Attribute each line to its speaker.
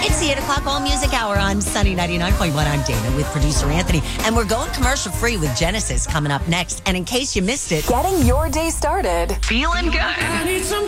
Speaker 1: It's the 8 o'clock All Music Hour on Sunny 99.1. I'm Dana with producer Anthony, and we're going commercial free with Genesis coming up next. And in case you missed it,
Speaker 2: getting your day started.
Speaker 3: Feeling good.